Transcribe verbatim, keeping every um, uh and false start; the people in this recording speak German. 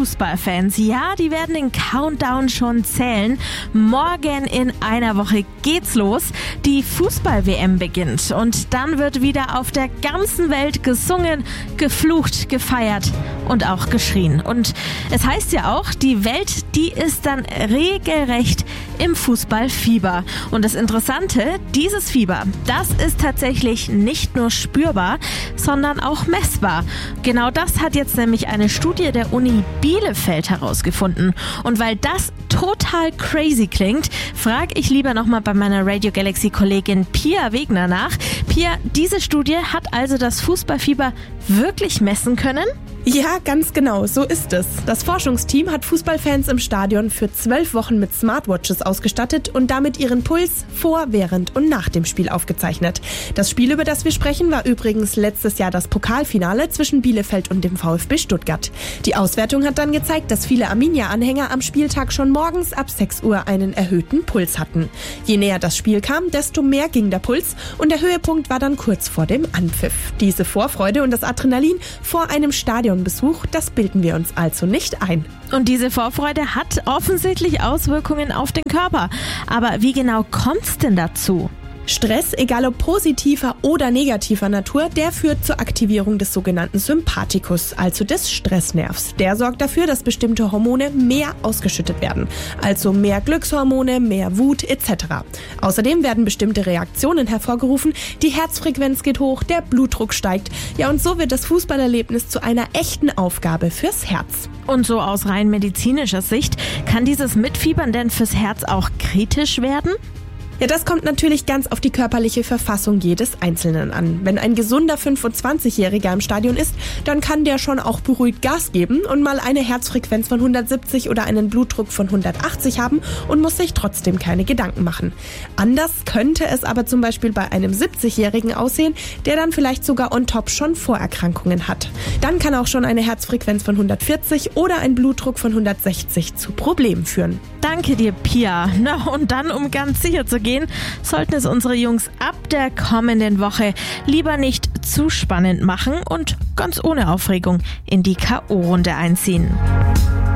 Fußballfans, ja, die werden den Countdown schon zählen. Morgen in einer Woche geht's los. Die Fußball-W M beginnt und dann wird wieder auf der ganzen Welt gesungen, geflucht, gefeiert und auch geschrien. Und es heißt ja auch, die Welt, die ist dann regelrecht im Fußballfieber. Und das Interessante, dieses Fieber, das ist tatsächlich nicht nur spürbar, sondern auch messbar. Genau das hat jetzt nämlich eine Studie der Uni Bielefeld herausgefunden. Und weil das total crazy klingt, frage ich lieber nochmal bei meiner Radio Galaxy Kollegin Pia Wegner nach. Pia, diese Studie hat also das Fußballfieber wirklich messen können? Ja, ganz genau, so ist es. Das Forschungsteam hat Fußballfans im Stadion für zwölf Wochen mit Smartwatches ausgestattet und damit ihren Puls vor, während und nach dem Spiel aufgezeichnet. Das Spiel, über das wir sprechen, war übrigens letztes Jahr das Pokalfinale zwischen Bielefeld und dem VfB Stuttgart. Die Auswertung hat dann gezeigt, dass viele Arminia-Anhänger am Spieltag schon morgens ab sechs Uhr einen erhöhten Puls hatten. Je näher das Spiel kam, desto mehr ging der Puls und der Höhepunkt war dann kurz vor dem Anpfiff. Diese Vorfreude und das Adrenalin vor einem Stadion Besuch, das bilden wir uns also nicht ein. Und diese Vorfreude hat offensichtlich Auswirkungen auf den Körper. Aber wie genau kommt's denn dazu? Stress, egal ob positiver oder negativer Natur, der führt zur Aktivierung des sogenannten Sympathikus, also des Stressnervs. Der sorgt dafür, dass bestimmte Hormone mehr ausgeschüttet werden, also mehr Glückshormone, mehr Wut et cetera. Außerdem werden bestimmte Reaktionen hervorgerufen, die Herzfrequenz geht hoch, der Blutdruck steigt. Ja, und so wird das Fußballerlebnis zu einer echten Aufgabe fürs Herz. Und so aus rein medizinischer Sicht, kann dieses Mitfiebern denn fürs Herz auch kritisch werden? Ja, das kommt natürlich ganz auf die körperliche Verfassung jedes Einzelnen an. Wenn ein gesunder fünfundzwanzigjähriger im Stadion ist, dann kann der schon auch beruhigt Gas geben und mal eine Herzfrequenz von hundertsiebzig oder einen Blutdruck von hundertachtzig haben und muss sich trotzdem keine Gedanken machen. Anders könnte es aber zum Beispiel bei einem siebzigjährigen aussehen, der dann vielleicht sogar on top schon Vorerkrankungen hat. Dann kann auch schon eine Herzfrequenz von hundertvierzig oder ein Blutdruck von hundertsechzig zu Problemen führen. Danke dir, Pia. Na, und dann, um ganz sicher zu gehen, sollten es unsere Jungs ab der kommenden Woche lieber nicht zu spannend machen und ganz ohne Aufregung in die K O-Runde einziehen.